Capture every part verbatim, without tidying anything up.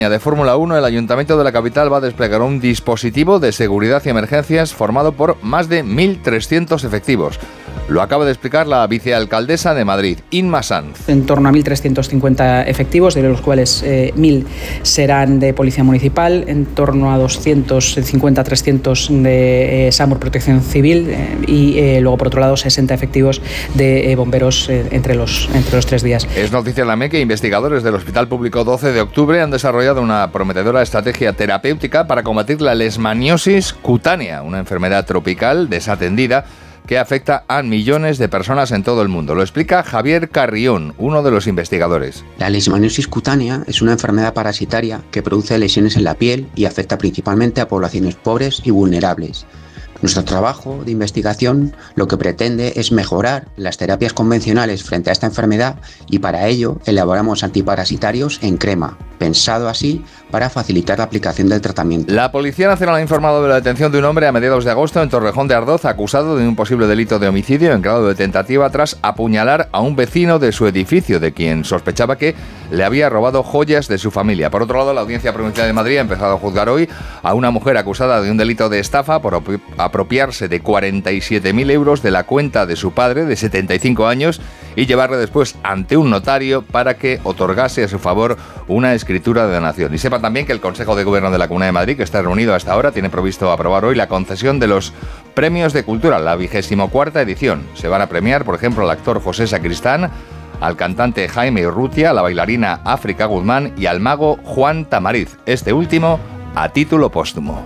de Fórmula uno, el Ayuntamiento de la capital va a desplegar un dispositivo de seguridad y emergencias formado por más de mil trescientos efectivos. Lo acaba de explicar la vicealcaldesa de Madrid, Inma Sanz. En torno a mil trescientos cincuenta efectivos, de los cuales eh, mil serán de Policía Municipal, en torno a doscientos cincuenta a trescientos de eh, SAMUR Protección Civil eh, y eh, luego, por otro lado, sesenta efectivos de eh, bomberos eh, entre, los, entre los tres días. Es noticia en la M E que investigadores del Hospital Público doce de octubre han desarrollado una prometedora estrategia terapéutica para combatir la leishmaniosis cutánea, una enfermedad tropical desatendida que afecta a millones de personas en todo el mundo. Lo explica Javier Carrión, uno de los investigadores. La leishmaniosis cutánea es una enfermedad parasitaria que produce lesiones en la piel y afecta principalmente a poblaciones pobres y vulnerables. Nuestro trabajo de investigación lo que pretende es mejorar las terapias convencionales frente a esta enfermedad y para ello elaboramos antiparasitarios en crema, pensado así para facilitar la aplicación del tratamiento. La Policía Nacional ha informado de la detención de un hombre a mediados de agosto en Torrejón de Ardoz, acusado de un posible delito de homicidio en grado de tentativa tras apuñalar a un vecino de su edificio, de quien sospechaba que le había robado joyas de su familia. Por otro lado, la Audiencia Provincial de Madrid ha empezado a juzgar hoy a una mujer acusada de un delito de estafa por apropiarse de cuarenta y siete mil euros de la cuenta de su padre, de setenta y cinco años, y llevarle después ante un notario para que otorgase a su favor una escritura de donación. Y sepan también que el Consejo de Gobierno de la Comunidad de Madrid, que está reunido hasta ahora, tiene previsto aprobar hoy la concesión de los Premios de Cultura, la vigésimo cuarta edición. Se van a premiar, por ejemplo, al actor José Sacristán, al cantante Jaime Urrutia, a la bailarina África Guzmán y al mago Juan Tamariz, este último a título póstumo.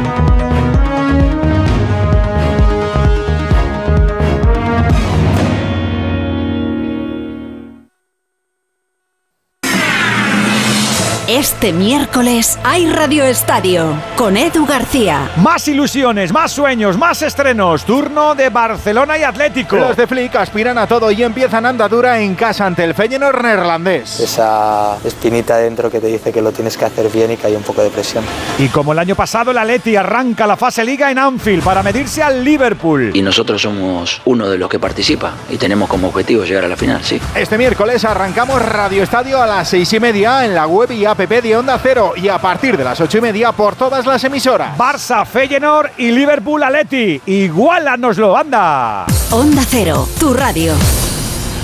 Este miércoles hay Radio Estadio con Edu García. Más ilusiones, más sueños, más estrenos. Turno de Barcelona y Atlético. Los de Flick aspiran a todo y empiezan andadura en casa ante el Feyenoord neerlandés. Esa espinita dentro que te dice que lo tienes que hacer bien y que hay un poco de presión. Y como el año pasado, el Atleti arranca la fase Liga en Anfield para medirse al Liverpool. Y nosotros somos uno de los que participa y tenemos como objetivo llegar a la final, sí. Este miércoles arrancamos Radio Estadio a las seis y media en la web y app de Onda Cero y a partir de las ocho y media por todas las emisoras. Barça, Feyenoord y Liverpool Atleti. Igualanoslo, anda. Onda Cero, tu radio.